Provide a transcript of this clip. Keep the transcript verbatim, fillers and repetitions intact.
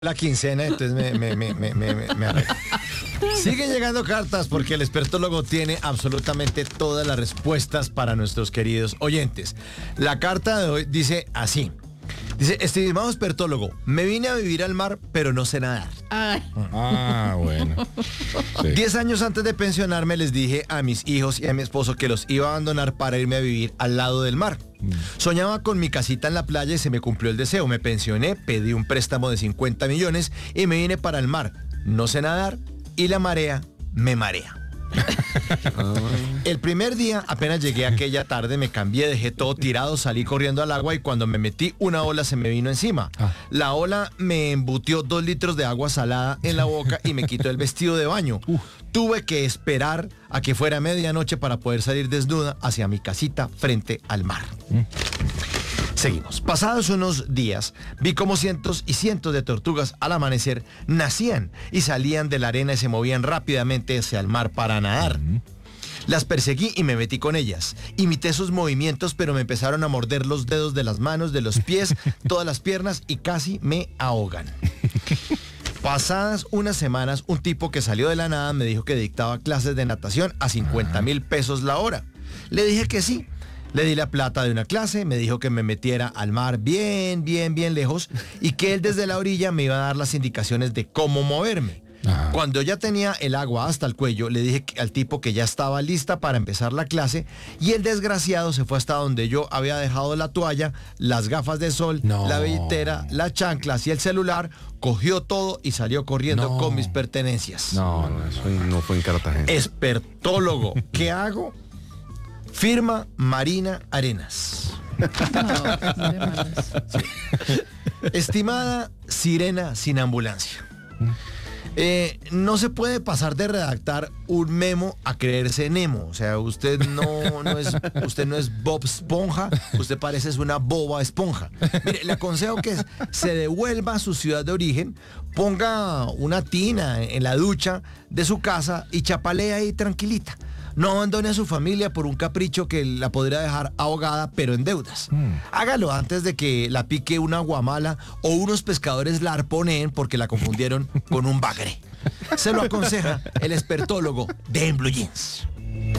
La quincena, entonces me, me, me, me, me, me arreglo. Siguen llegando cartas porque el expertólogo tiene absolutamente todas las respuestas para nuestros queridos oyentes. La carta de hoy dice así. Dice, estimado expertólogo, me vine a vivir al mar, pero no sé nadar. Ay. Ah, bueno. Sí. Diez años antes de pensionarme les dije a mis hijos y a mi esposo que los iba a abandonar para irme a vivir al lado del mar. Soñaba con mi casita en la playa y se me cumplió el deseo. Me pensioné, pedí un préstamo de cincuenta millones y me vine para el mar. No sé nadar y la marea me marea. El primer día, apenas llegué aquella tarde, me cambié, dejé todo tirado, salí corriendo al agua y cuando me metí, una ola se me vino encima. Ah. La ola me embutió dos litros de agua salada en la boca y me quitó el vestido de baño. Tuve que esperar a que fuera medianoche para poder salir desnuda hacia mi casita frente al mar. Seguimos. Pasados unos días, vi como cientos y cientos de tortugas al amanecer nacían y salían de la arena y se movían rápidamente hacia el mar para nadar. Las perseguí y me metí con ellas. Imité sus movimientos, pero me empezaron a morder los dedos de las manos, de los pies, todas las piernas y casi me ahogan. Pasadas unas semanas, un tipo que salió de la nada me dijo que dictaba clases de natación a cincuenta mil pesos la hora. Le dije que sí. Le di la plata de una clase, me dijo que me metiera al mar bien, bien, bien lejos y que él desde la orilla me iba a dar las indicaciones de cómo moverme. Ajá. Cuando ya tenía el agua hasta el cuello, le dije que- al tipo que ya estaba lista para empezar la clase y el desgraciado se fue hasta donde yo había dejado la toalla, las gafas de sol, No. la billetera, las chanclas y el celular, cogió todo y salió corriendo No. con mis pertenencias. No, no, eso no fue en Cartagena. Expertólogo, ¿qué hago? Firma Marina Arenas. No, de malas. Estimada sirena sin ambulancia. Eh, no se puede pasar de redactar un memo a creerse Nemo. O sea, usted no, no es, usted no es Bob Esponja, usted parece es una boba esponja. Mire, le aconsejo que se devuelva a su ciudad de origen, ponga una tina en la ducha de su casa y chapalea ahí tranquilita. No abandone a su familia por un capricho que la podría dejar ahogada, pero en deudas. Hágalo antes de que la pique una guamala o unos pescadores la arponeen porque la confundieron con un bagre. Se lo aconseja el expertólogo de En Blue Jeans.